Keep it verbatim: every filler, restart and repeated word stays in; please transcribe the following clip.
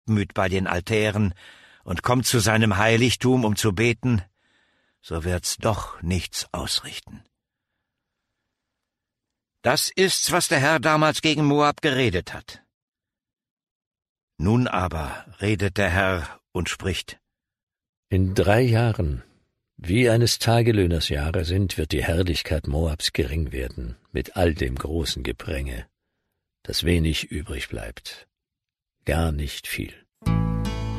abmüht bei den Altären und kommt zu seinem Heiligtum, um zu beten, so wird's doch nichts ausrichten. Das ist's, was der Herr damals gegen Moab geredet hat. Nun aber redet der Herr und spricht: In drei Jahren, wie eines Tagelöhners Jahre sind, wird die Herrlichkeit Moabs gering werden, mit all dem großen Gepränge, dass wenig übrig bleibt, gar nicht viel.